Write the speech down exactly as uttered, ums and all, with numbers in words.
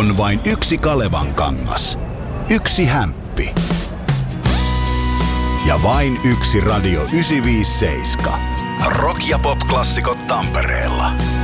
On vain yksi Kalevan kangas. Yksi hämppi. Ja vain yksi Radio yhdeksänsataaviisikymmentäseitsemän. Rock- ja pop-klassikot Tampereella.